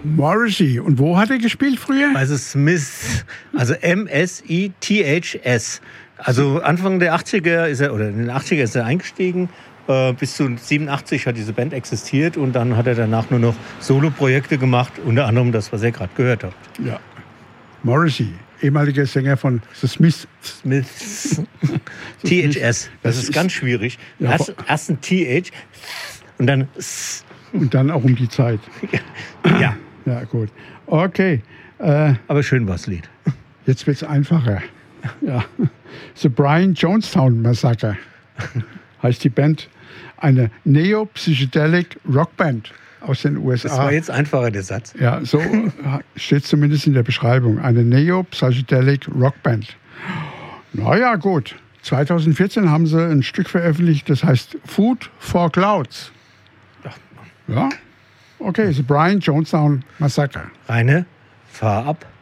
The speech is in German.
Morrissey. Und wo hat er gespielt früher? Also Smith, also M-S-I-T-H-S. Also Anfang der 80er ist er, oder in den 80er ist er eingestiegen. Bis zu 87 hat diese Band existiert und dann hat er danach nur noch Solo-Projekte gemacht, unter anderem das, was ihr gerade gehört habt. Ja. Morrissey, ehemaliger Sänger von The Smiths. Smiths. THS. Das ist ganz schwierig. Ja, erst ein TH und dann S. Und dann auch um die Zeit. Ja. Ja, gut. Okay. Aber schön war das Lied. Jetzt wird es einfacher. Ja. The Brian Jonestown Massacre heißt die Band. Eine Neo-Psychedelic Rockband aus den USA. Das war jetzt einfacher, der Satz. Ja, so steht zumindest in der Beschreibung. Eine Neo-Psychedelic Rockband. Naja, gut. 2014 haben sie ein Stück veröffentlicht, das heißt Food for Clouds. Ja? Okay, The Brian Jonestown Massacre. Rainer, fahr ab.